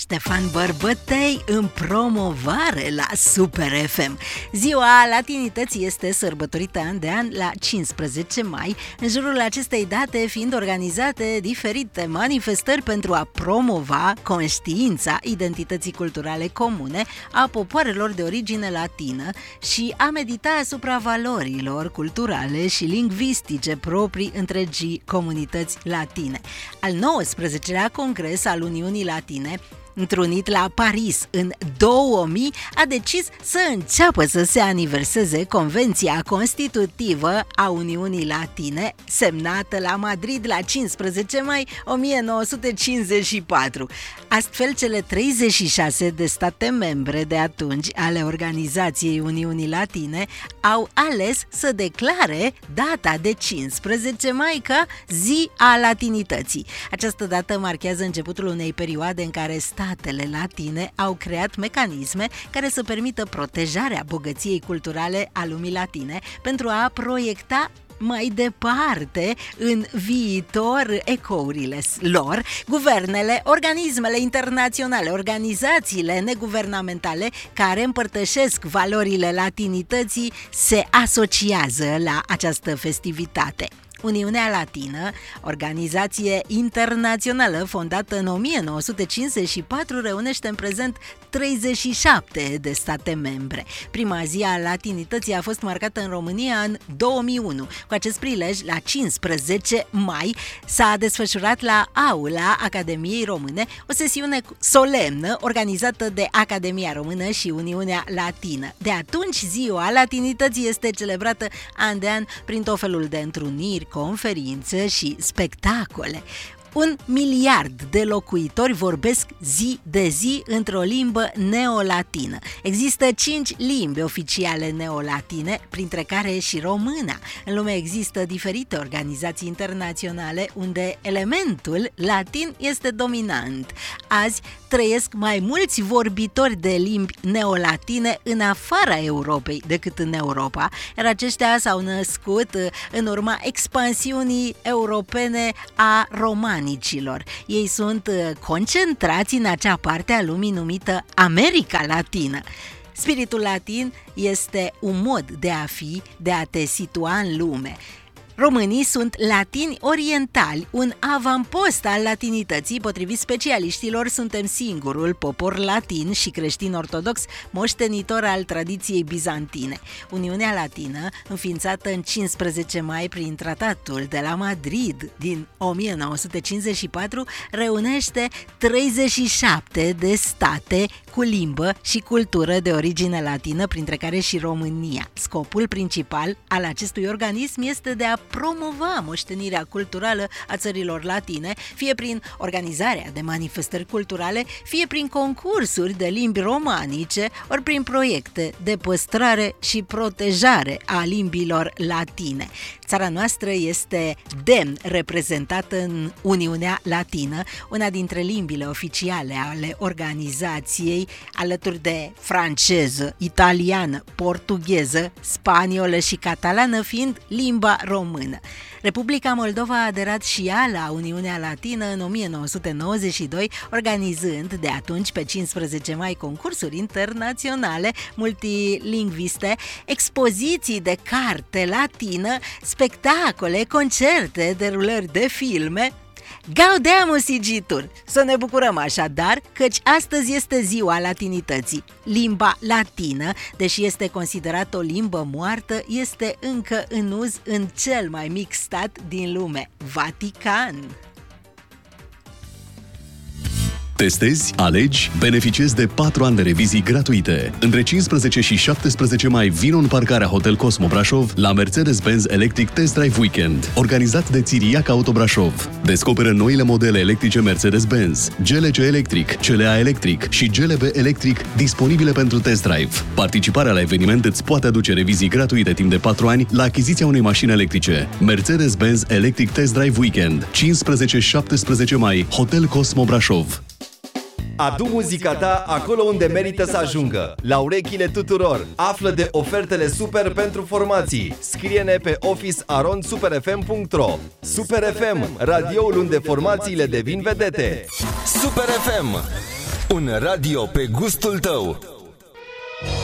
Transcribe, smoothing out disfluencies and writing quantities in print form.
Ștefan Bărbătei în promovare la Super FM. Ziua Latinității este sărbătorită an de an la 15 mai, în jurul acestei date fiind organizate diferite manifestări pentru a promova conștiința identității culturale comune a popoarelor de origine latină și a medita asupra valorilor culturale și lingvistice proprii întregii comunități latine. Al 19-lea Congres al Uniunii Latine, întrunit la Paris în 2000, a decis să înceapă să se aniverseze Convenția Constitutivă a Uniunii Latine, semnată la Madrid la 15 mai 1954. Astfel, cele 36 de state membre de atunci ale Organizației Uniunii Latine au ales să declare data de 15 mai ca Zi a Latinității. Această dată marchează începutul unei perioade în care statele latine au creat mecanisme care să permită protejarea bogăției culturale a lumii latine pentru a proiecta mai departe în viitor ecourile lor, guvernele, organismele internaționale, organizațiile neguvernamentale care împărtășesc valorile latinității se asociază la această festivitate. Uniunea Latină, organizație internațională fondată în 1954, reunește în prezent 37 de state membre. Prima zi a latinității a fost marcată în România în 2001. Cu acest prilej, la 15 mai, s-a desfășurat la Aula Academiei Române o sesiune solemnă organizată de Academia Română și Uniunea Latină. De atunci, ziua latinității este celebrată an de an prin tot felul de întruniri, conferințe și spectacole. 1 miliard de locuitori vorbesc zi de zi într-o limbă neolatină. Există 5 limbi oficiale neolatine, printre care și româna. În lume există diferite organizații internaționale unde elementul latin este dominant. Azi trăiesc mai mulți vorbitori de limbi neolatine în afara Europei decât în Europa, iar aceștia s-au născut în urma expansiunii europene a romanicilor. Ei sunt concentrați în acea parte a lumii numită America Latină. Spiritul latin este un mod de a fi, de a te situa în lume. Românii sunt latini orientali, un avampost al latinității. Potrivit specialiștilor, suntem singurul popor latin și creștin-ortodox moștenitor al tradiției bizantine. Uniunea Latină, înființată în 15 mai prin Tratatul de la Madrid din 1954, reunește 37 de state cu limbă și cultură de origine latină, printre care și România. Scopul principal al acestui organism este de a promova moștenirea culturală a țărilor latine, fie prin organizarea de manifestări culturale, fie prin concursuri de limbi romanice, ori prin proiecte de păstrare și protejare a limbilor latine. Țara noastră este demn reprezentată în Uniunea Latină, una dintre limbile oficiale ale organizației, alături de franceză, italiană, portugheză, spaniolă și catalană fiind limba română. Republica Moldova a aderat și ea la Uniunea Latină în 1992, organizând de atunci pe 15 mai concursuri internaționale multilingviste, expoziții de carte latină, spectacole, concerte, derulări de filme. Gaudeamus igitur! Să ne bucurăm așadar, căci astăzi este ziua latinității. Limba latină, deși este considerată o limbă moartă, este încă în uz în cel mai mic stat din lume, Vatican. Testezi, alegi, beneficiezi de 4 ani de revizii gratuite. Între 15 și 17 mai vino în parcarea Hotel Cosmo Brașov la Mercedes-Benz Electric Test Drive Weekend, organizat de Țiriac Auto Brașov. Descoperă noile modele electrice Mercedes-Benz, GLC Electric, CLA Electric și GLB Electric disponibile pentru test drive. Participarea la eveniment îți poate aduce revizii gratuite timp de 4 ani la achiziția unei mașini electrice. Mercedes-Benz Electric Test Drive Weekend, 15-17 mai, Hotel Cosmo Brașov. Adu muzica ta acolo unde merită să ajungă, la urechile tuturor. Află de ofertele super pentru formații. Scrie-ne pe office@superfm.ro. Super FM, radioul unde formațiile devin vedete. Super FM. Un radio pe gustul tău.